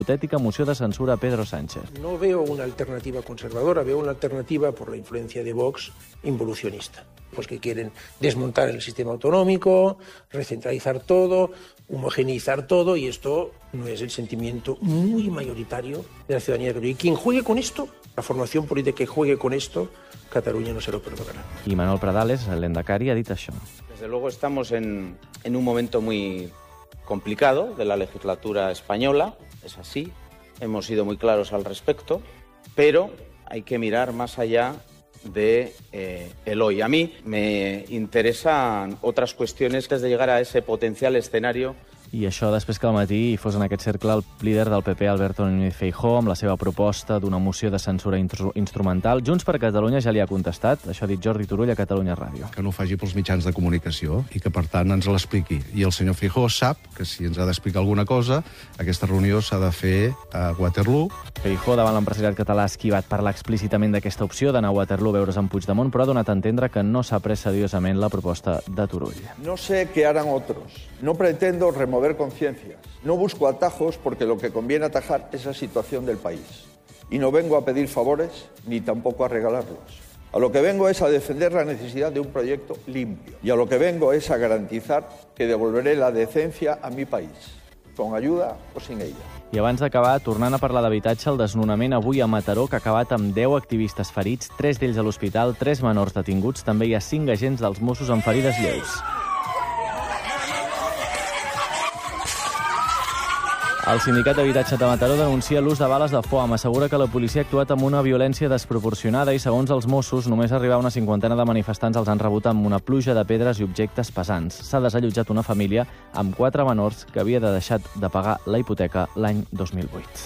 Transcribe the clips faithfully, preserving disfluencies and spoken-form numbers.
hipotètica moció de censura a Pedro Sánchez. No veo una alternativa conservadora, veo una alternativa por la influencia de Vox involucionista. Pues que quieren desmontar el sistema autonómico, recentralizar todo, homogeneizar todo, y esto no es el sentimiento muy mayoritario de la ciudadanía de Cataluña. Y quien juegue con esto, la formación política que juegue con esto, Cataluña no se lo perdonará. I Manuel Pradales, el lehendakari, ha dit això. Desde luego estamos en, en un momento muy complicado de la legislatura española, es así, hemos sido muy claros al respecto, pero hay que mirar más allá de eh, el hoy. A mí me interesan otras cuestiones antes de llegar a ese potencial escenario. I això després que al matí fos en aquest cercle el líder del P P, Alberto Núñez Feijóo, amb la seva proposta d'una moció de censura instrumental. Junts per Catalunya ja li ha contestat. Això ha dit Jordi Turull a Catalunya Ràdio. Que no ho faci pels mitjans de comunicació i que, per tant, ens l'expliqui. I el senyor Feijóo sap que si ens ha d'explicar alguna cosa, aquesta reunió s'ha de fer a Waterloo. Feijóo, davant l'empresariat català, ha esquivat parlar explícitament d'aquesta opció d'anar a Waterloo a veure's amb Puigdemont, però ha donat a entendre que no s'ha pres seriosament la proposta de Turull. No sé qué harán otros. No pretendo remover conciencias. No busco atajos porque lo que conviene atajar es la situación del país. Y no vengo a pedir favores ni tampoco a regalarlos. A lo que vengo es a defender la necesidad de un proyecto limpio. Y a lo que vengo es a garantizar que devolveré la decencia a mi país, con ayuda o sin ella. I abans d'acabar, tornant a parlar d'habitatge, el desnonament avui a Mataró, que ha acabat amb deu activistes ferits, tres d'ells a l'hospital, tres menors detinguts. També hi ha cinc agents dels Mossos amb ferides lleus. El sindicat d'habitatge de Mataró denuncia l'ús de bales de foam. Assegura que la policia ha actuat amb una violència desproporcionada i, segons els Mossos, només arribar una cinquantena de manifestants els han rebut amb una pluja de pedres i objectes pesants. S'ha desallotjat una família amb quatre menors que havia de deixar de pagar la hipoteca l'any dos mil vuit.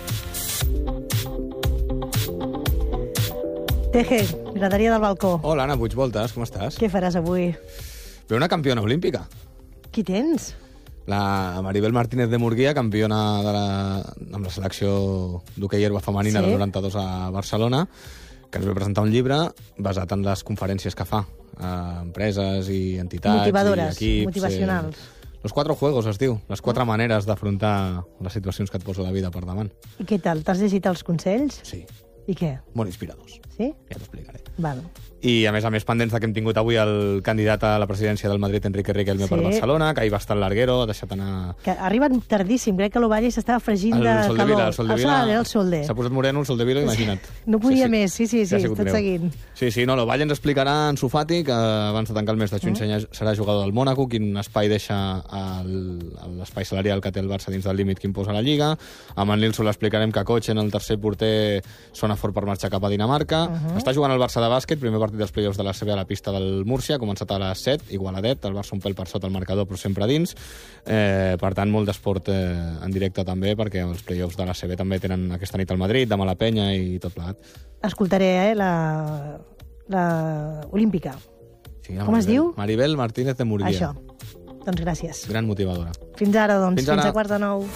Teje, graderia del balcó. Hola, Anna Puigvoltes, com estàs? Què faràs avui? Ve una campiona olímpica. Qui tens? La Maribel Martínez de Murguia, campiona de la, amb la selecció d'hoquei herba femenina sí. del noranta-dos a Barcelona, que ens ve presentar un llibre basat en les conferències que fa a empreses i entitats motivadores, i equips. Motivacionals. Eh, los cuatro juegos, es diu. Les quatre ah. maneres d'afrontar les situacions que et posa la vida per davant. I què tal? T'has llegit els consells? Sí. I què? Molt inspiradors. Sí? Ja t'ho explicaré. Val. I, a més a més, pendents que hem tingut avui el candidat a la presidència del Madrid, Enrique Riquelme, sí. per Barcelona, que ahir va estar al Larguero, ha deixat anar... Que arriben tardíssim, crec que l'Ovalle s'estava fregint de calor. El Soldevila, el Soldevila. El Solde. S'ha posat moreno el Soldevila, imagina't. No podia sí, sí. més, sí, sí, sí, ja tot seguint. Sí, sí, no, l'Ovalle ens explicarà en Sufati, que abans de tancar el mes de juny mm. serà jugador del Mònaco, quin espai deixa l'espai salarial que té el Barça dins del límit que imposa la Lliga. Amb en Nilsson l'explicarem que Kochen, el tercer porter, sona fort per marxar cap a Dinamarca. Uh -huh. Està jugant el Barça de bàsquet, primer partit dels play-offs de la C B a la pista del Múrcia, ha començat a les set, igualadet, el Barça un pèl per sota el marcador, però sempre dins. Eh, per tant, molt d'esport eh, en directe també, perquè els play-offs de la C B també tenen aquesta nit al Madrid, demà a la Penya i tot plegat. Escoltaré, eh, la, la olímpica. Sí, Com Maribel, es diu? Maribel Martínez de Murguia. Això. Doncs gràcies. Gran motivadora. Fins ara, doncs. Fins, ara. Fins a quarts de nou.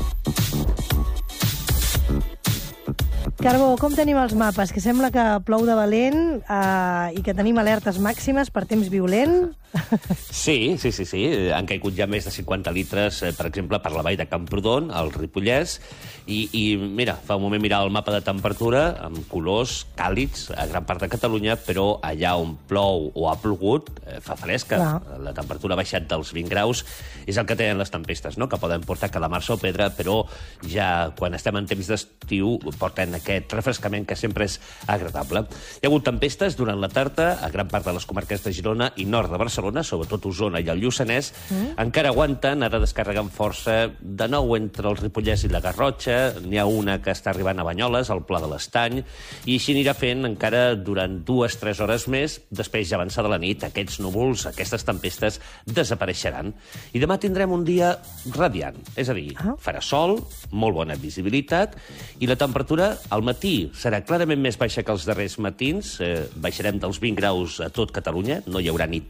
Carbó, com tenim els mapes? Que sembla que plou de valent eh, i que tenim alertes màximes per temps violent. Sí, sí, sí, sí. Han caigut ja més de cinquanta litres, eh, per exemple, per la vall de Camprodon, al Ripollès, i, i mira, fa un moment mirava el mapa de temperatura amb colors càlids a gran part de Catalunya, però allà on plou o ha plogut eh, fa fresca. Clar. La temperatura ha baixat dels vint graus. És el que tenen les tempestes, no?, que poden portar calamarsa o pedra, però ja quan estem en temps d'estiu porten aquest refrescament que sempre és agradable. Hi ha hagut tempestes durant la tarda a gran part de les comarques de Girona i nord de Barcelona, sobretot Osona i el Lluçanès. Mm. Encara aguanten, ara descarregant força, de nou entre el Ripollès i la Garrotxa. N'hi ha una que està arribant a Banyoles, al Pla de l'Estany, i així anirà fent encara durant dues, tres hores més. Després, ja avançada la nit, aquests núvols, aquestes tempestes desapareixeran. I demà tindrem un dia radiant, és a dir, ah. farà sol, molt bona visibilitat, i la temperatura al matí serà clarament més baixa que els darrers matins, eh, baixarem dels vint graus a tot Catalunya, no hi haurà nit tropical,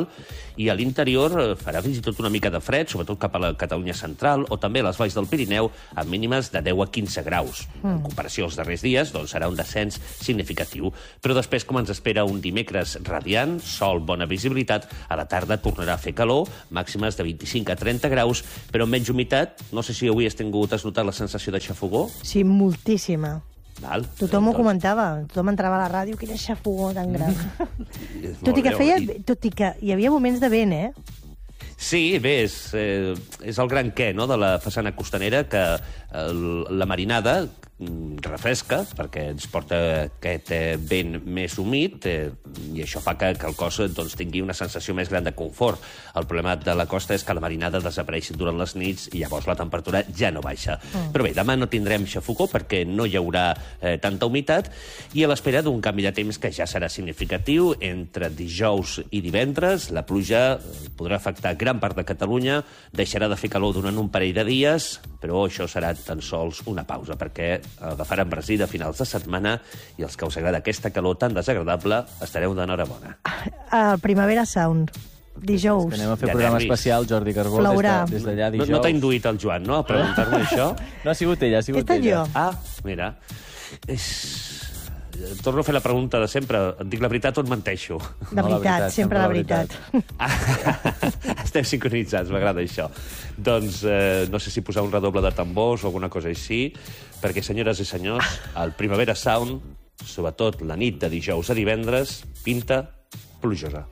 litoral, i a l'interior farà fins i tot una mica de fred, sobretot cap a la Catalunya central, o també a les valls del Pirineu, amb mínimes de deu a quinze graus. Mm. En comparació als darrers dies, doncs serà un descens significatiu. Però després, com ens espera un dimecres radiant, sol, bona visibilitat, a la tarda tornarà a fer calor, màximes de vint-i-cinc a trenta graus, però amb menys humitat. No sé si avui has tingut, has notat la sensació de xafogó? Sí, moltíssima. Val. Tothom ho comentava, tothom entrava a la ràdio, quina xafogó tan gran. Tot i que feia, tot i que hi havia moments de vent, eh? Sí, bé, és, eh, és el gran què, no?, de la façana costanera, que el, la marinada refresca, perquè ens porta aquest eh, vent més humit, eh, i això fa que, que el cos doncs, tingui una sensació més gran de confort. El problema de la costa és que la marinada desapareix durant les nits i llavors la temperatura ja no baixa. Mm. Però bé, demà no tindrem xafogó perquè no hi haurà eh, tanta humitat, i a l'espera d'un canvi de temps que ja serà significatiu. Entre dijous i divendres la pluja podrà afectar gran part de Catalunya, deixarà de fer calor durant un parell de dies, però això serà tan sols una pausa, perquè agafarà embresida a finals de setmana, i els que us agrada aquesta calor tan desagradable estareu d'enhorabona. El Primavera Sound, dijous. És que anem a fer Ja programa nervis. especial, Jordi Carbó, des Plourà. de- des d'allà No, dijous. no t'ha induït el Joan, no?, a preguntar-me això? No ha sigut ella, ha sigut He estat ella. jo. Ah, mira. És... Torno a fer la pregunta de sempre. Et dic la veritat o et menteixo? La No, la veritat, veritat, sempre la veritat. Ah, estem sincronitzats, m'agrada això. Doncs eh, no sé si posar un redoble de tambors o alguna cosa així, perquè, senyores i senyors, el Primavera Sound, sobretot la nit de dijous a divendres, pinta plujosa.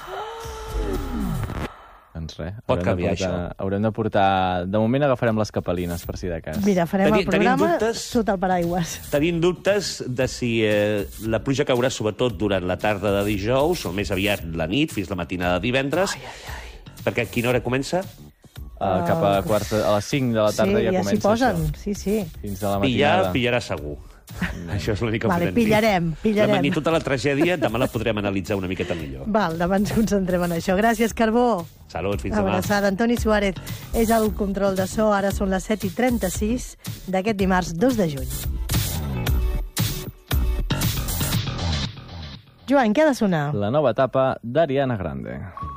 Doncs res, Pot haurem canviar, de portar, haurem de portar... De moment agafarem les capelines, per si de cas. Mira, farem Teni- el tenim programa dubtes? sota el paraigües. Tenim dubtes de si eh, la pluja caurà sobretot durant la tarda de dijous, o més aviat la nit, fins la matinada de divendres, ai, ai, ai. perquè a quina hora comença? Uh, cap a, quarts, a les cinc de la tarda sí, ja ja s'hi comença posen, això. sí, sí. Fins a la Pillar, matinada. pillarà segur. Això és l'únic que Vale, podem dir. pillarem, pillarem. La magnitud de la tragèdia demà la podrem analitzar una miqueta millor. Val, demà ens concentrem en això. Gràcies, Carbó. Salut, fins demà. Abraçada. Antoni Suárez és el control de so. Ara són les set i trenta-sis d'aquest dimarts dos de juny. Joan, què ha de sonar? La nova etapa d'Ariana Grande.